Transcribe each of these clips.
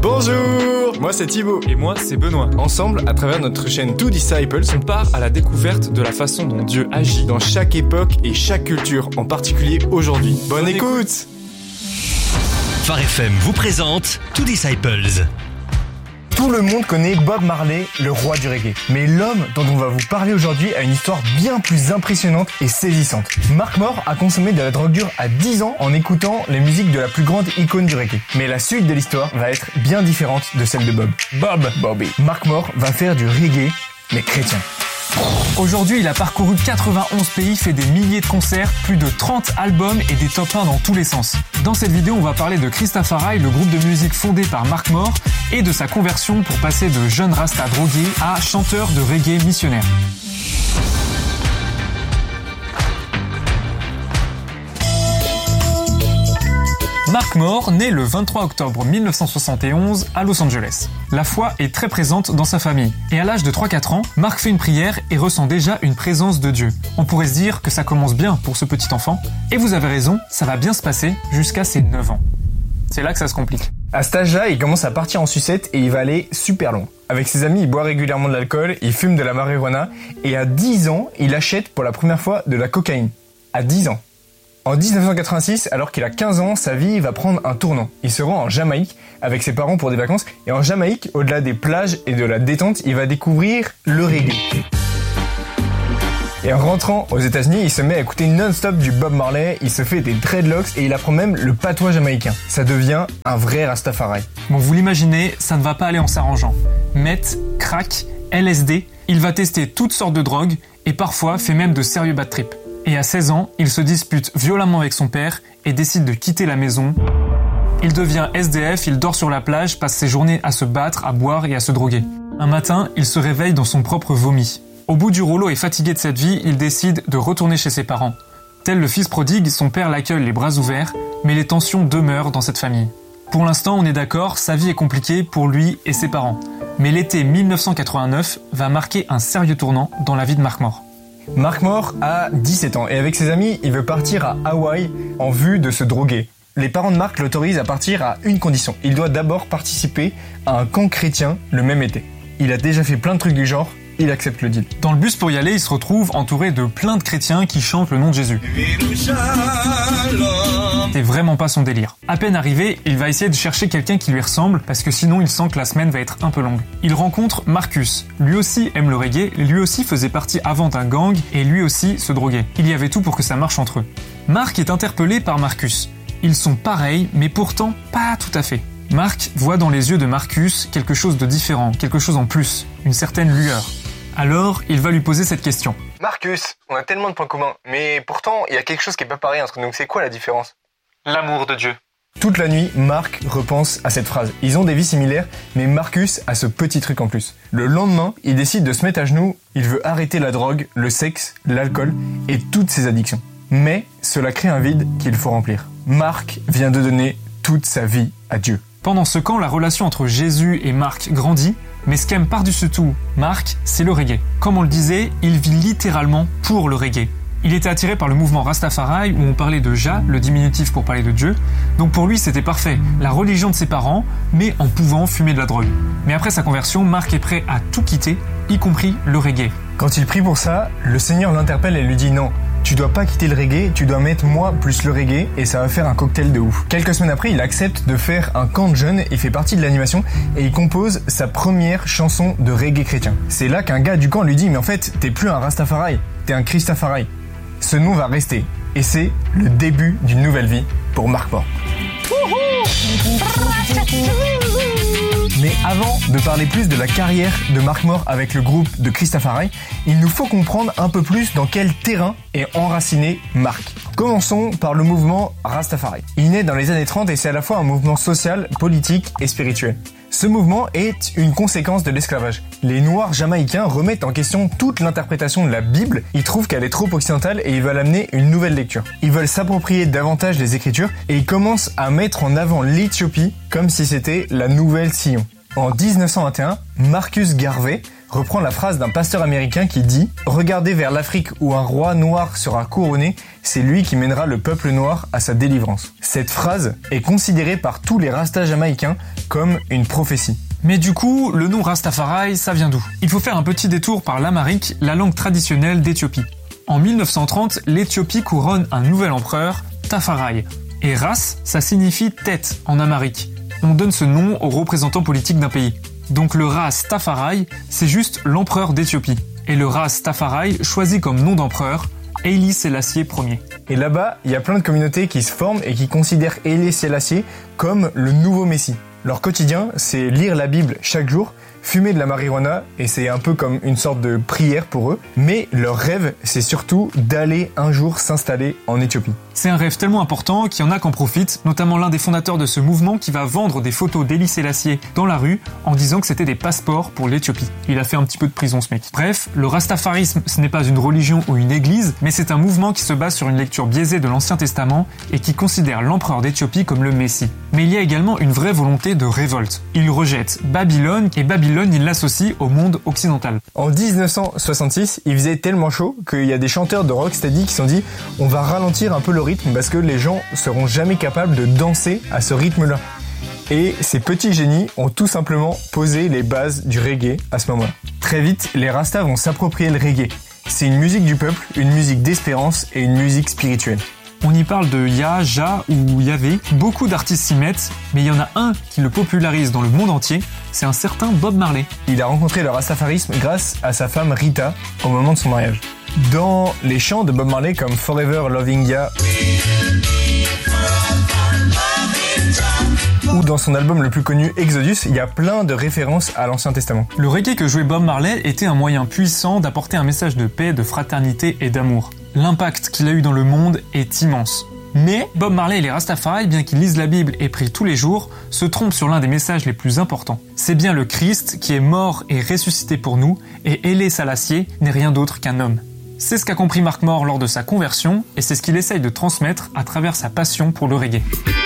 Bonjour, moi c'est Thibaut. Et moi c'est Benoît. Ensemble, à travers notre chaîne Two Disciples, on part à la découverte de la façon dont Dieu agit dans chaque époque et chaque culture, en particulier aujourd'hui. Bonne écoute. Phare FM vous présente Two Disciples. Tout le monde connaît Bob Marley, le roi du reggae. Mais l'homme dont on va vous parler aujourd'hui a une histoire bien plus impressionnante et saisissante. Mark Moore a consommé de la drogue dure à 10 ans en écoutant les musiques de la plus grande icône du reggae. Mais la suite de l'histoire va être bien différente de celle de Bob. Bobby. Mark Moore va faire du reggae, mais chrétien. Aujourd'hui, il a parcouru 91 pays, fait des milliers de concerts, plus de 30 albums et des top 1 dans tous les sens. Dans cette vidéo, on va parler de Christafari, le groupe de musique fondé par Mark Moore, et de sa conversion pour passer de jeune rasta drogué à chanteur de reggae missionnaire. Mark Moore naît le 23 octobre 1971 à Los Angeles. La foi est très présente dans sa famille. Et à l'âge de 3-4 ans, Mark fait une prière et ressent déjà une présence de Dieu. On pourrait se dire que ça commence bien pour ce petit enfant. Et vous avez raison, ça va bien se passer jusqu'à ses 9 ans. C'est là que ça se complique. À cet âge-là, il commence à partir en sucette et il va aller super loin. Avec ses amis, il boit régulièrement de l'alcool, il fume de la marijuana et à 10 ans, il achète pour la première fois de la cocaïne. À 10 ans. En 1986, alors qu'il a 15 ans, sa vie va prendre un tournant. Il se rend en Jamaïque avec ses parents pour des vacances. Et en Jamaïque, au-delà des plages et de la détente, il va découvrir le reggae. Et en rentrant aux États-Unis, il se met à écouter non-stop du Bob Marley, il se fait des dreadlocks et il apprend même le patois jamaïcain. Ça devient un vrai Rastafari. Bon, vous l'imaginez, ça ne va pas aller en s'arrangeant. Meth, crack, LSD, il va tester toutes sortes de drogues et parfois fait même de sérieux bad trips. Et à 16 ans, il se dispute violemment avec son père et décide de quitter la maison. Il devient SDF, il dort sur la plage, passe ses journées à se battre, à boire et à se droguer. Un matin, il se réveille dans son propre vomi. Au bout du rouleau et fatigué de cette vie, il décide de retourner chez ses parents. Tel le fils prodigue, son père l'accueille les bras ouverts, mais les tensions demeurent dans cette famille. Pour l'instant, on est d'accord, sa vie est compliquée pour lui et ses parents. Mais l'été 1989 va marquer un sérieux tournant dans la vie de Mark Moore. Mark Moore a 17 ans et avec ses amis, il veut partir à Hawaï en vue de se droguer. Les parents de Mark l'autorisent à partir à une condition. Il doit d'abord participer à un camp chrétien le même été. Il a déjà fait plein de trucs du genre, il accepte le deal. Dans le bus pour y aller, il se retrouve entouré de plein de chrétiens qui chantent le nom de Jésus. C'est vraiment pas son délire. À peine arrivé, il va essayer de chercher quelqu'un qui lui ressemble parce que sinon il sent que la semaine va être un peu longue. Il rencontre Marcus. Lui aussi aime le reggae, lui aussi faisait partie avant d'un gang et lui aussi se droguait. Il y avait tout pour que ça marche entre eux. Mark est interpellé par Marcus. Ils sont pareils, mais pourtant pas tout à fait. Mark voit dans les yeux de Marcus quelque chose de différent, quelque chose en plus, une certaine lueur. Alors, il va lui poser cette question. Marcus, on a tellement de points communs, mais pourtant, il y a quelque chose qui est pas pareil entre nous. C'est quoi la différence ? L'amour de Dieu. Toute la nuit, Mark repense à cette phrase. Ils ont des vies similaires, mais Marcus a ce petit truc en plus. Le lendemain, il décide de se mettre à genoux. Il veut arrêter la drogue, le sexe, l'alcool et toutes ses addictions. Mais cela crée un vide qu'il faut remplir. Mark vient de donner toute sa vie à Dieu. Pendant ce camp, la relation entre Jésus et Mark grandit, mais ce qu'aime par-dessus tout Mark, c'est le reggae. Comme on le disait, il vit littéralement pour le reggae. Il était attiré par le mouvement Rastafari où on parlait de Jah, le diminutif pour parler de Dieu. Donc pour lui, c'était parfait. La religion de ses parents, mais en pouvant fumer de la drogue. Mais après sa conversion, Mark est prêt à tout quitter, y compris le reggae. Quand il prie pour ça, le Seigneur l'interpelle et lui dit non. Tu dois pas quitter le reggae, tu dois mettre moi plus le reggae et ça va faire un cocktail de ouf. Quelques semaines après, il accepte de faire un camp de jeunes, il fait partie de l'animation et il compose sa première chanson de reggae chrétien. C'est là qu'un gars du camp lui dit mais en fait, t'es plus un Rastafari, t'es un Christafari. Ce nom va rester et c'est le début d'une nouvelle vie pour Mark Moore. Mais avant de parler plus de la carrière de Mark Moore avec le groupe de Christafari, il nous faut comprendre un peu plus dans quel terrain est enraciné Mark. Commençons par le mouvement Rastafari. Il naît dans les années 30 et c'est à la fois un mouvement social, politique et spirituel. Ce mouvement est une conséquence de l'esclavage. Les Noirs jamaïcains remettent en question toute l'interprétation de la Bible, ils trouvent qu'elle est trop occidentale et ils veulent amener une nouvelle lecture. Ils veulent s'approprier davantage les Écritures et ils commencent à mettre en avant l'Éthiopie comme si c'était la nouvelle Sion. En 1921, Marcus Garvey reprend la phrase d'un pasteur américain qui dit « Regardez vers l'Afrique où un roi noir sera couronné, c'est lui qui mènera le peuple noir à sa délivrance. » Cette phrase est considérée par tous les rastas jamaïcains comme une prophétie. Mais du coup, le nom Rastafari, ça vient d'où? Il faut faire un petit détour par l'Amharique, la langue traditionnelle d'Éthiopie. En 1930, l'Éthiopie couronne un nouvel empereur, Tafarai. Et Ras, ça signifie tête en amharique. On donne ce nom aux représentants politiques d'un pays. Donc le Ras Tafarai, c'est juste l'empereur d'Éthiopie. Et le Ras Tafarai choisit comme nom d'empereur Haile Selassie Ier. Et là-bas, il y a plein de communautés qui se forment et qui considèrent Haile Selassie comme le nouveau Messie. Leur quotidien, c'est lire la Bible chaque jour, fumer de la marijuana, et c'est un peu comme une sorte de prière pour eux. Mais leur rêve, c'est surtout d'aller un jour s'installer en Éthiopie. C'est un rêve tellement important qu'il y en a qui en profitent, notamment l'un des fondateurs de ce mouvement qui va vendre des photos d'Haile Selassie dans la rue en disant que c'était des passeports pour l'Éthiopie. Il a fait un petit peu de prison ce mec. Bref, le rastafarisme, ce n'est pas une religion ou une église, mais c'est un mouvement qui se base sur une lecture biaisée de l'Ancien Testament et qui considère l'empereur d'Éthiopie comme le Messie. Mais il y a également une vraie volonté de révolte. Il rejette Babylone et Babylone, il l'associe au monde occidental. En 1966, il faisait tellement chaud qu'il y a des chanteurs de rocksteady qui se sont dit « On va ralentir un peu le rythme parce que les gens seront jamais capables de danser à ce rythme-là. » Et ces petits génies ont tout simplement posé les bases du reggae à ce moment-là. Très vite, les Rastas vont s'approprier le reggae. C'est une musique du peuple, une musique d'espérance et une musique spirituelle. On y parle de Yah, Jah ou Yahvé. Beaucoup d'artistes s'y mettent, mais il y en a un qui le popularise dans le monde entier, c'est un certain Bob Marley. Il a rencontré le rastafarisme grâce à sa femme Rita au moment de son mariage. Dans les chants de Bob Marley comme Forever Loving Ya ou dans son album le plus connu Exodus, il y a plein de références à l'Ancien Testament. Le reggae que jouait Bob Marley était un moyen puissant d'apporter un message de paix, de fraternité et d'amour. L'impact qu'il a eu dans le monde est immense. Mais Bob Marley et les Rastafari, bien qu'ils lisent la Bible et prient tous les jours, se trompent sur l'un des messages les plus importants. C'est bien le Christ qui est mort et ressuscité pour nous, et Haile Selassie n'est rien d'autre qu'un homme. C'est ce qu'a compris Mark Moore lors de sa conversion, et c'est ce qu'il essaye de transmettre à travers sa passion pour le reggae.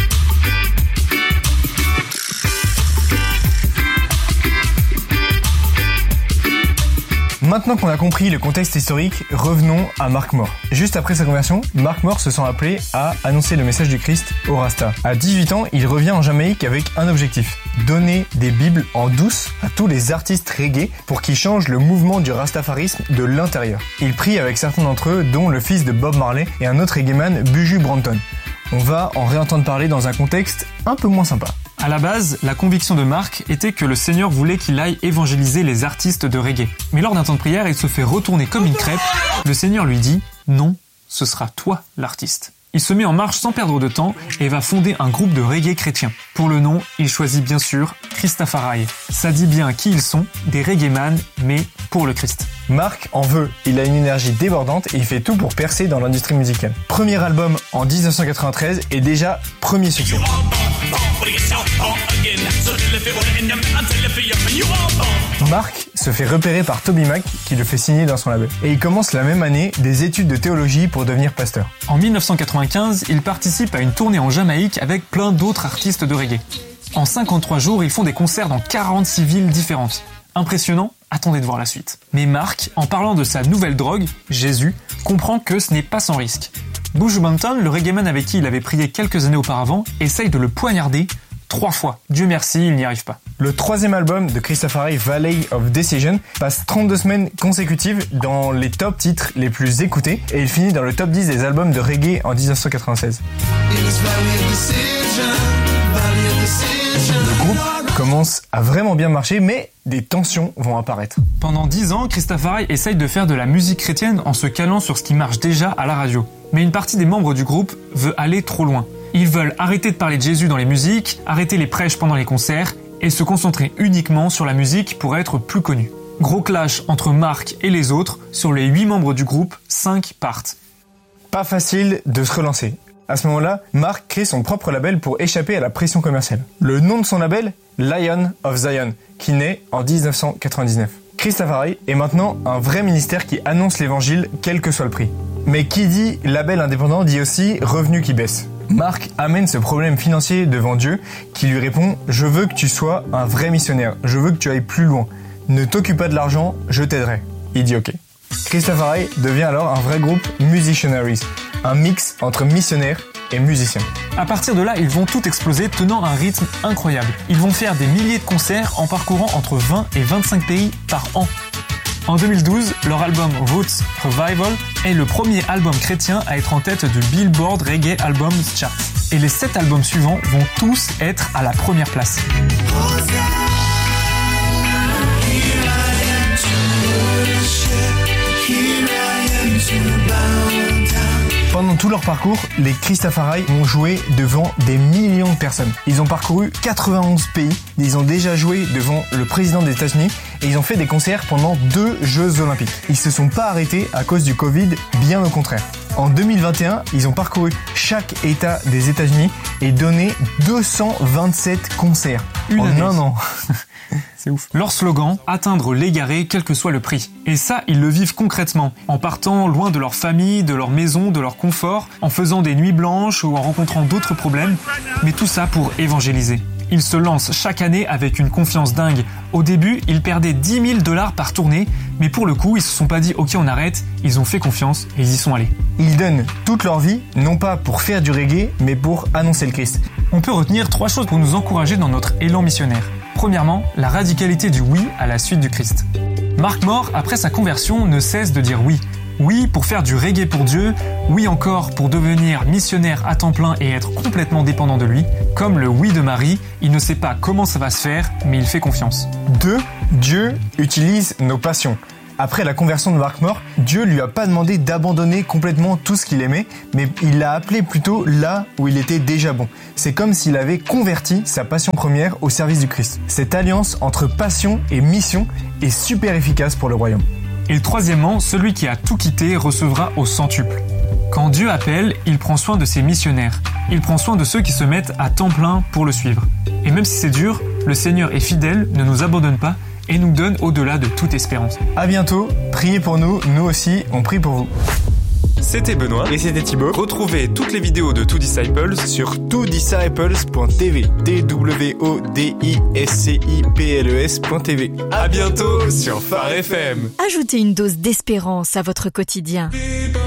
Maintenant qu'on a compris le contexte historique, revenons à Mark Moore. Juste après sa conversion, Mark Moore se sent appelé à annoncer le message du Christ aux Rastas. À 18 ans, il revient en Jamaïque avec un objectif: donner des bibles en douce à tous les artistes reggae pour qu'ils changent le mouvement du rastafarisme de l'intérieur. Il prie avec certains d'entre eux, dont le fils de Bob Marley et un autre reggaeman, Buju Banton. On va en réentendre parler dans un contexte un peu moins sympa. À la base, la conviction de Mark était que le Seigneur voulait qu'il aille évangéliser les artistes de reggae. Mais lors d'un temps de prière, il se fait retourner comme une crêpe. Le Seigneur lui dit « Non, ce sera toi l'artiste ». Il se met en marche sans perdre de temps et va fonder un groupe de reggae chrétien. Pour le nom, il choisit bien sûr Christafari. Ça dit bien qui ils sont, des reggaeman, mais pour le Christ. Mark en veut, il a une énergie débordante et il fait tout pour percer dans l'industrie musicale. Premier album en 1993 et déjà premier succès. Mark se fait repérer par Toby Mac qui le fait signer dans son label. Et il commence la même année des études de théologie pour devenir pasteur. En 1995, il participe à une tournée en Jamaïque avec plein d'autres artistes de reggae. En 53 jours, ils font des concerts dans 46 villes différentes. Impressionnant? Attendez de voir la suite. Mais Mark, en parlant de sa nouvelle drogue, Jésus, comprend que ce n'est pas sans risque. Buju Banton, le reggaeman avec qui il avait prié quelques années auparavant, essaye de le poignarder 3 fois. Dieu merci, il n'y arrive pas. Le troisième album de Christafari, Valley of Decision, passe 32 semaines consécutives dans les top titres les plus écoutés et il finit dans le top 10 des albums de reggae en 1996. Le groupe commence à vraiment bien marcher, mais des tensions vont apparaître. Pendant 10 ans, Christafari essaye de faire de la musique chrétienne en se calant sur ce qui marche déjà à la radio. Mais une partie des membres du groupe veut aller trop loin. Ils veulent arrêter de parler de Jésus dans les musiques, arrêter les prêches pendant les concerts et se concentrer uniquement sur la musique pour être plus connus. Gros clash entre Mark et les autres, sur les 8 membres du groupe, 5 partent. Pas facile de se relancer. À ce moment-là, Mark crée son propre label pour échapper à la pression commerciale. Le nom de son label, Lion of Zion, qui naît en 1999. Christafari est maintenant un vrai ministère qui annonce l'évangile quel que soit le prix. Mais qui dit label indépendant dit aussi revenus qui baissent. Mark amène ce problème financier devant Dieu qui lui répond « Je veux que tu sois un vrai missionnaire, je veux que tu ailles plus loin. Ne t'occupe pas de l'argent, je t'aiderai. Il dit ok. Christafari devient alors un vrai groupe Musicianaries, un mix entre missionnaires et musiciens. À partir de là, ils vont tout exploser tenant un rythme incroyable. Ils vont faire des milliers de concerts en parcourant entre 20 et 25 pays par an. En 2012, leur album Roots Revival est le premier album chrétien à être en tête du Billboard Reggae Albums Chart. Et les 7 albums suivants vont tous être à la première place. Pendant tout leur parcours, les Christafari ont joué devant des millions de personnes. Ils ont parcouru 91 pays, ils ont déjà joué devant le président des États-Unis et ils ont fait des concerts pendant 2 Jeux Olympiques. Ils se sont pas arrêtés à cause du Covid, bien au contraire. En 2021, ils ont parcouru chaque État des États-Unis et donné 227 concerts en un an. C'est ouf. Leur slogan, atteindre l'égaré quel que soit le prix. Et ça, ils le vivent concrètement, en partant loin de leur famille, de leur maison, de leur confort, en faisant des nuits blanches ou en rencontrant d'autres problèmes, mais tout ça pour évangéliser. Ils se lancent chaque année avec une confiance dingue. Au début, ils perdaient $10 000 par tournée, mais pour le coup, ils se sont pas dit « Ok, on arrête », ils ont fait confiance et ils y sont allés. Ils donnent toute leur vie, non pas pour faire du reggae, mais pour annoncer le Christ. On peut retenir 3 choses pour nous encourager dans notre élan missionnaire. Premièrement, la radicalité du oui à la suite du Christ. Mark Moore, après sa conversion, ne cesse de dire oui. Oui pour faire du reggae pour Dieu, oui encore pour devenir missionnaire à temps plein et être complètement dépendant de lui. Comme le oui de Marie, il ne sait pas comment ça va se faire, mais il fait confiance. 2. Dieu utilise nos passions. Après la conversion de Mark Moore, Dieu lui a pas demandé d'abandonner complètement tout ce qu'il aimait, mais il l'a appelé plutôt là où il était déjà bon. C'est comme s'il avait converti sa passion première au service du Christ. Cette alliance entre passion et mission est super efficace pour le royaume. Et troisièmement, celui qui a tout quitté recevra au centuple. Quand Dieu appelle, il prend soin de ses missionnaires. Il prend soin de ceux qui se mettent à temps plein pour le suivre. Et même si c'est dur, le Seigneur est fidèle, ne nous abandonne pas et nous donne au-delà de toute espérance. À bientôt, priez pour nous, nous aussi, on prie pour vous. C'était Benoît Et c'était Thibaut Retrouvez toutes les vidéos de Two Disciples sur twodisciples.tv. twodisciples.tv. À bientôt sur Phare FM. Ajoutez une dose d'espérance à votre quotidien.